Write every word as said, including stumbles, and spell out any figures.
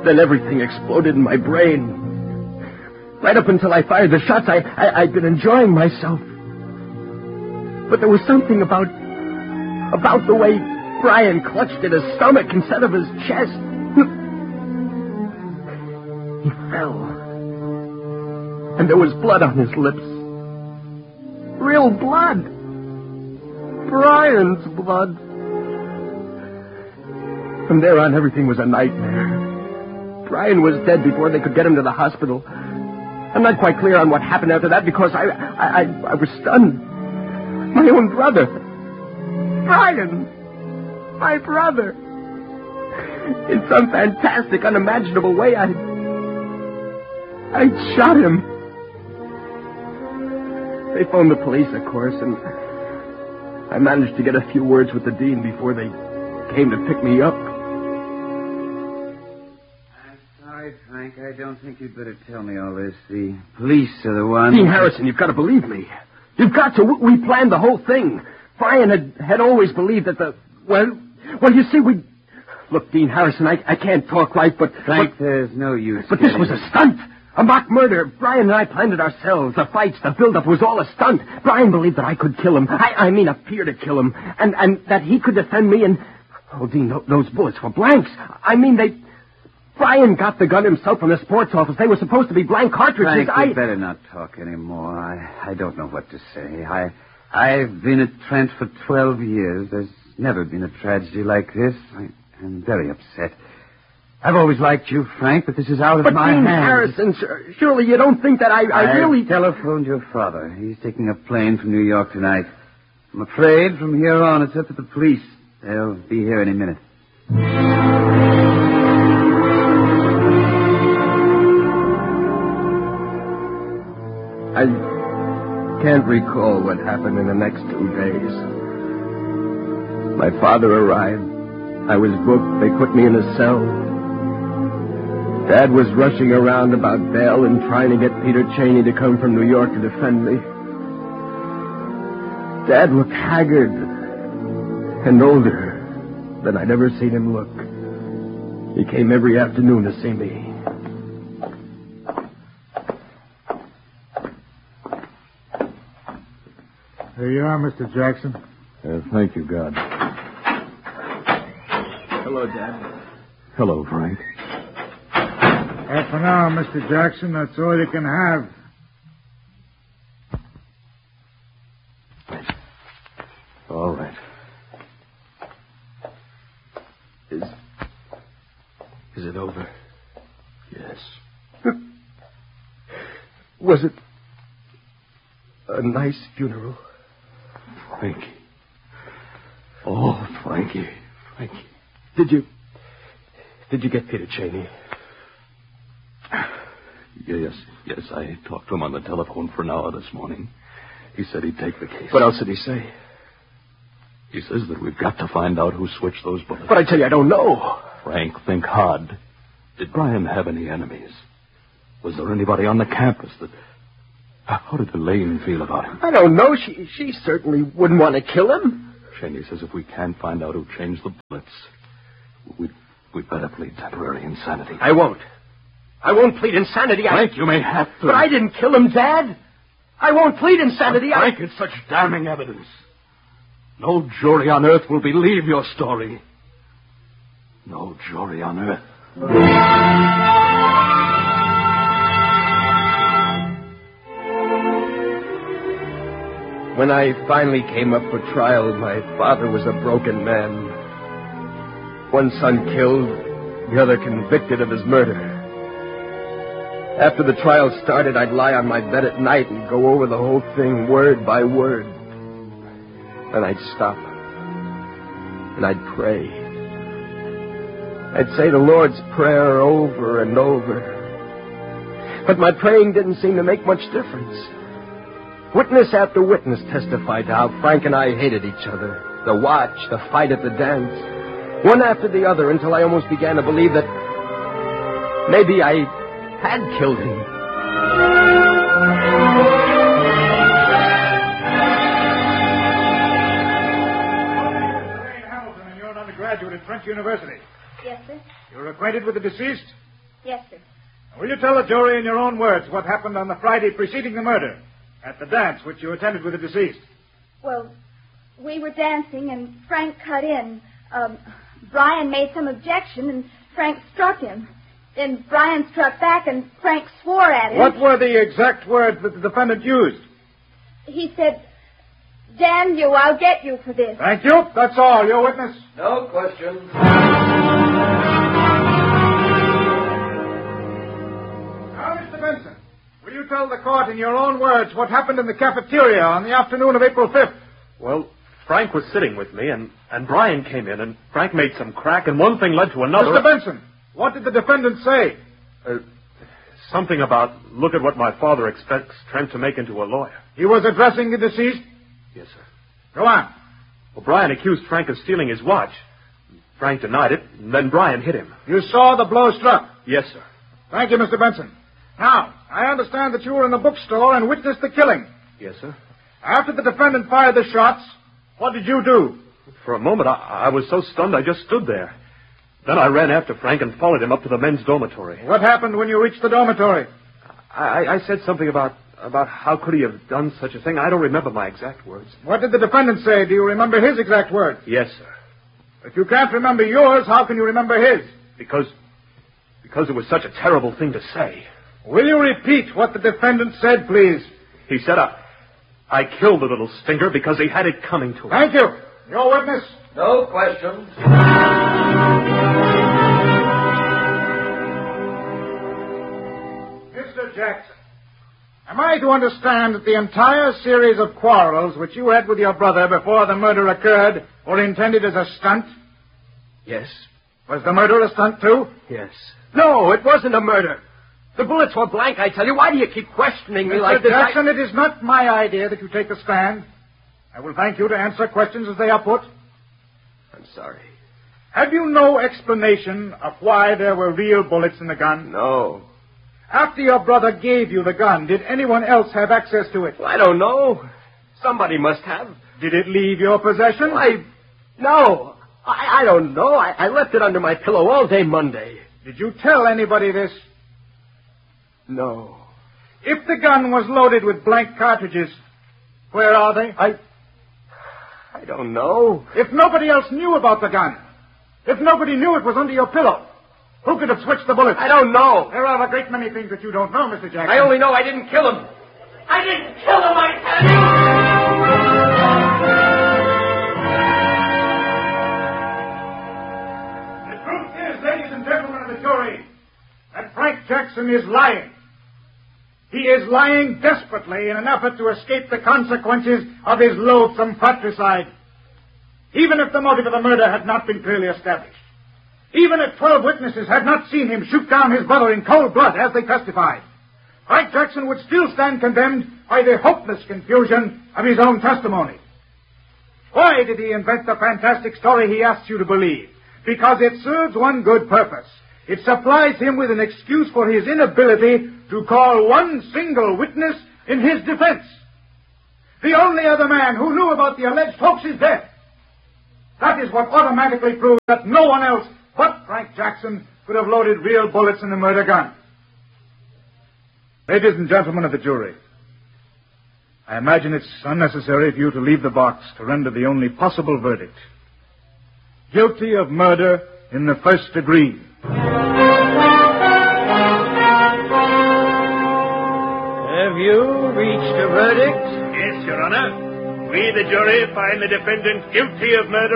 Then everything exploded in my brain. Right up until I fired the shots, I, I, I'd been enjoying myself. But there was something about... about the way Brian clutched at his stomach instead of his chest. He fell. And there was blood on his lips. Real blood. Brian's blood. From there on, everything was a nightmare. Brian was dead before they could get him to the hospital. I'm not quite clear on what happened after that because I, I, I, I was stunned. My own brother. Brian. My brother. In some fantastic, unimaginable way, I... I shot him. They phoned the police, of course, and I managed to get a few words with the dean before they came to pick me up. I'm sorry, Frank. I don't think you'd better tell me all this. The police are the ones... Dean Harrison, you've got to believe me. You've got to. We planned the whole thing. Brian had, had always believed that the... Well, well, you see, we... Look, Dean Harrison, I, I can't talk right, but... Frank, but, there's no use. But this was a stunt. A mock murder. Brian and I planned it ourselves. The fights, the build-up was all a stunt. Brian believed that I could kill him. I, I mean, appear to kill him. And, and that he could defend me and... Oh, Dean, th- those bullets were blanks. I mean, they... Brian got the gun himself from the sports office. They were supposed to be blank cartridges. Frank, I... you better not talk anymore. I, I don't know what to say. I, I've been at Trent for twelve years. There's never been a tragedy like this. I, I'm very upset. I've always liked you, Frank, but this is out of but my Dean hands. Harrison, sir, surely you don't think that I, I, I really... telephoned your father. He's taking a plane from New York tonight. I'm afraid from here on it's up to the police. They'll be here any minute. I can't recall what happened in the next two days. My father arrived. I was booked. They put me in a cell. Dad was rushing around about bail and trying to get Peter Cheney to come from New York to defend me. Dad looked haggard and older than I'd ever seen him look. He came every afternoon to see me. There you are, Mister Jackson. Uh, thank you, God. Hello, Dad. Hello, Frank. Half an hour, Mister Jackson. That's all you can have. All right. Is... Is it over? Yes. Was it a nice funeral? Frankie. Oh, Frankie. Frankie. Did you... Did you get Peter Cheney? Yes, yes, I talked to him on the telephone for an hour this morning. He said he'd take the case. What else did he say? He says that we've got to find out who switched those bullets. But I tell you, I don't know. Frank, think hard. Did Brian have any enemies? Was there anybody on the campus that... How did Elaine feel about him? I don't know. She she certainly wouldn't want to kill him. Cheney says if we can't find out who changed the bullets, we'd, we'd better plead temporary insanity. I won't. I won't plead insanity. Frank, I... you may have to. But I didn't kill him, Dad. I won't plead insanity. But Frank, I... it's such damning evidence. No jury on earth will believe your story. No jury on earth. When I finally came up for trial, my father was a broken man. One son killed, the other convicted of his murder. After the trial started, I'd lie on my bed at night and go over the whole thing word by word. Then I'd stop, and I'd pray. I'd say the Lord's Prayer over and over. But my praying didn't seem to make much difference. Witness after witness testified to how Frank and I hated each other. The watch, the fight at the dance. One after the other until I almost began to believe that maybe I had killed him. Hamilton, and you're an undergraduate at Trent University. Yes, sir. You're acquainted with the deceased? Yes, sir. Will you tell the jury in your own words what happened on the Friday preceding the murder at the dance which you attended with the deceased? Well, we were dancing and Frank cut in. Um, Brian made some objection and Frank struck him. Then Brian struck back and Frank swore at him. What were the exact words that the defendant used? He said, "Damn you, I'll get you for this." Thank you. That's all. Your witness? No questions. Now, Mister Benson, will you tell the court in your own words what happened in the cafeteria on the afternoon of April fifth? Well, Frank was sitting with me, and, and Brian came in, and Frank made some crack, and one thing led to another. Mister Benson, what did the defendant say? Uh, something about, look at what my father expects Trent to make into a lawyer. He was addressing the deceased? Yes, sir. Go on. Well, Brian accused Frank of stealing his watch. Frank denied it, and then Brian hit him. You saw the blow struck? Yes, sir. Thank you, Mister Benson. Now, I understand that you were in the bookstore and witnessed the killing. Yes, sir. After the defendant fired the shots, what did you do? For a moment, I, I was so stunned I just stood there. Then I ran after Frank and followed him up to the men's dormitory. What happened when you reached the dormitory? I, I said something about, about how could he have done such a thing. I don't remember my exact words. What did the defendant say? Do you remember his exact words? Yes, sir. If you can't remember yours, how can you remember his? Because, because it was such a terrible thing to say. Will you repeat what the defendant said, please? He said, I, I killed the little stinker because he had it coming to him. Thank you. Your witness? No questions. Mister Jackson, am I to understand that the entire series of quarrels which you had with your brother before the murder occurred were intended as a stunt? Yes. Was the murder a stunt, too? Yes. No, it wasn't a murder. The bullets were blank, I tell you. Why do you keep questioning me Mister like this? Jackson, I... it is not my idea that you take a stand. I will thank you to answer questions as they are put. I'm sorry. Have you no explanation of why there were real bullets in the gun? No. After your brother gave you the gun, did anyone else have access to it? Well, I don't know. Somebody must have. Did it leave your possession? I... No. I, I don't know. I, I left it under my pillow all day Monday. Did you tell anybody this? No. If the gun was loaded with blank cartridges, where are they? I... I don't know. If nobody else knew about the gun, if nobody knew it was under your pillow, who could have switched the bullets? I don't know. There are a great many things that you don't know, Mister Jackson. I only know I didn't kill him. I didn't kill him, I tell you! The truth is, ladies and gentlemen of the jury, that Frank Jackson is lying. He is lying desperately in an effort to escape the consequences of his loathsome fratricide. Even if the motive of the murder had not been clearly established, even if twelve witnesses had not seen him shoot down his brother in cold blood as they testified, Frank Jackson would still stand condemned by the hopeless confusion of his own testimony. Why did he invent the fantastic story he asked you to believe? Because it serves one good purpose. It supplies him with an excuse for his inability to call one single witness in his defense. The only other man who knew about the alleged hoax is dead. That is what automatically proves that no one else but Frank Jackson could have loaded real bullets in the murder gun. Ladies and gentlemen of the jury, I imagine it's unnecessary for you to leave the box to render the only possible verdict. Guilty of murder in the first degree. Have you reached a verdict? Yes, Your Honor. We, the jury, find the defendant guilty of murder